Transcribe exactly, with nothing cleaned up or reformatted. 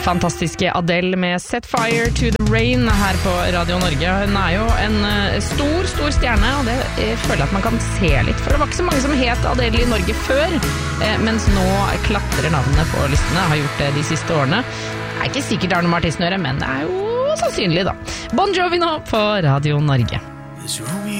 Fantastiske Adele med Set Fire to the Rain her på Radio Norge. Hun er jo en stor, stor stjerne, og det jeg føler at man kan se litt, for det var ikke så mange som het Adele i Norge før, mens nå klatrer navnet på listene, har gjort det de siste årene. Det er ikke sikkert det har noe med artisten å gjøre, men det er jo sannsynlig da. Bon Jovi nå på Radio Norge.